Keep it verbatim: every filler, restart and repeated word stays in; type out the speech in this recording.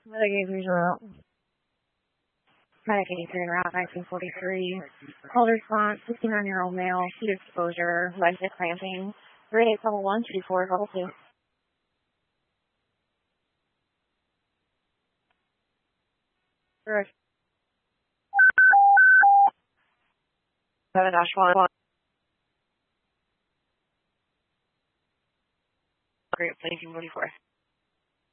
Medicaid regional Medicaid hearing route nineteen forty-three. Call response, sixty-nine-year-old male, heat exposure, leg cramping. Grade eight level one, two four level two. Correct. seven dash one. Great, nineteen forty-four.